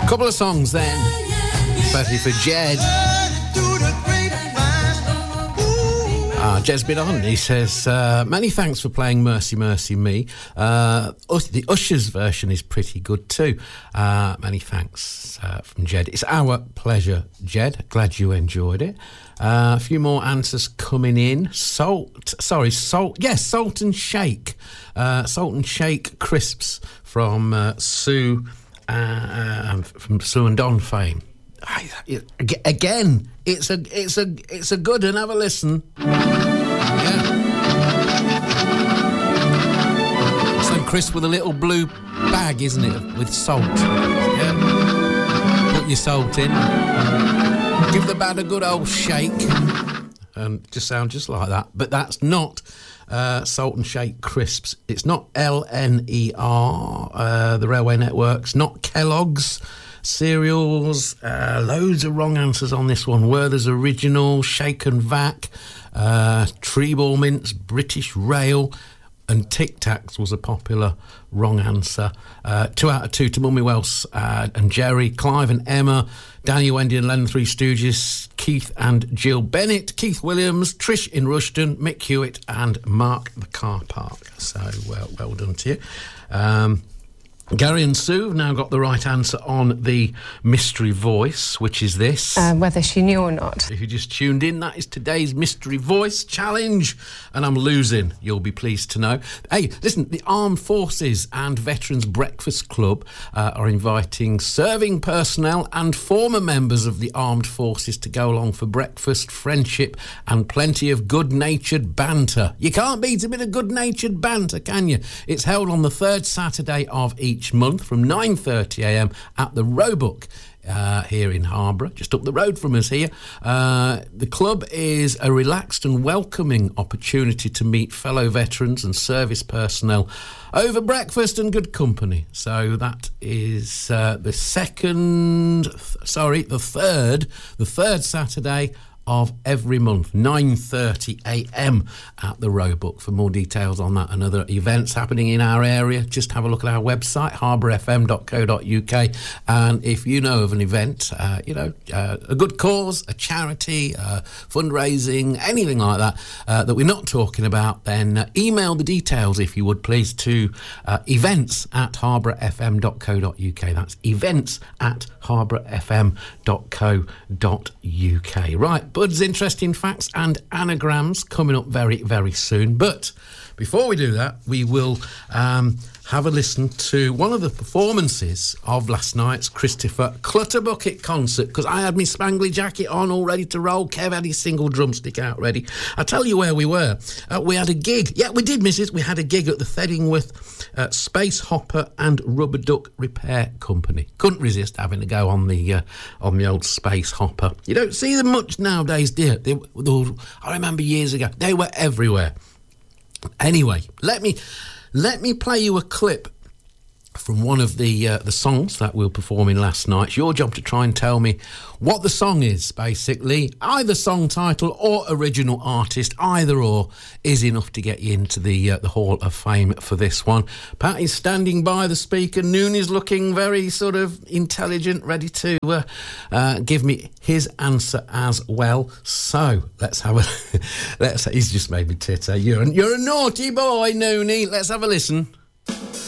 Couple of songs then, especially for Jed. Jed's been on. He says, many thanks for playing Mercy, Mercy Me. The Ushers version is pretty good too. Many thanks from Jed. It's our pleasure, Jed. Glad you enjoyed it. A few more answers coming in. Salt and Shake. Salt and Shake crisps from Sue and Don fame. Again, it's a good one. Have a listen. Yeah. So crisp with a little blue bag, isn't it, with salt? Yeah. Put your salt in. Give the bag a good old shake, and just sound just like that. But that's not Salt and Shake crisps. It's not LNER, the Railway Networks. Not Kellogg's cereals. Loads of wrong answers on this one. Werther's Original, Shake and Vac, Treeball Mints, British Rail, and Tic Tacs was a popular wrong answer. 2 out of 2 to Mummy Wells and Jerry, Clive and Emma, Danny, Wendy and Len, Three Stooges, Keith and Jill Bennett, Keith Williams, Trish in Rushden, Mick Hewitt and Mark the Car Park. So well done to you. Gary and Sue have now got the right answer on the mystery voice, which is this. Whether she knew or not. If you just tuned in, that is today's mystery voice challenge. And I'm losing, you'll be pleased to know. Hey, listen, the Armed Forces and Veterans Breakfast Club are inviting serving personnel and former members of the Armed Forces to go along for breakfast, friendship and plenty of good-natured banter. You can't beat a bit of good-natured banter, can you? It's held on the third Saturday of each month from 9:30am at the Roebuck here in Harborough, just up the road from us here. The club is a relaxed and welcoming opportunity to meet fellow veterans and service personnel over breakfast and good company. So that is the third Saturday of every month, 9:30am at the Roebuck. For more details on that and other events happening in our area, just have a look at our website, harbourfm.co.uk. And if you know of an event, a good cause, a charity, fundraising, anything like that, that we're not talking about, then email the details, if you would please, to events@harbourfm.co.uk. That's events@harbourfm.co.uk. Right, Bud's interesting facts and anagrams coming up very, very soon. But before we do that, we will have a listen to one of the performances of last night's Christopher Clutterbucket concert, because I had my spangly jacket on all ready to roll. Kev had his single drumstick out ready. I'll tell you where we were. We had a gig. Yeah, we did, missus. We had a gig at the Thedingworth Space Hopper and Rubber Duck Repair Company. Couldn't resist having to go on the old Space Hopper. You don't see them much nowadays, dear. I remember years ago, they were everywhere. Anyway, let me play you a clip from one of the songs that we were performing last night. It's your job to try and tell me what the song is, basically. Either song title or original artist, either or, is enough to get you into the Hall of Fame for this one. Pat is standing by the speaker. Noon is looking very sort of intelligent, ready to give me his answer as well. So let's have a he's just made me titter. You're a naughty boy, Noonie. Let's have a listen.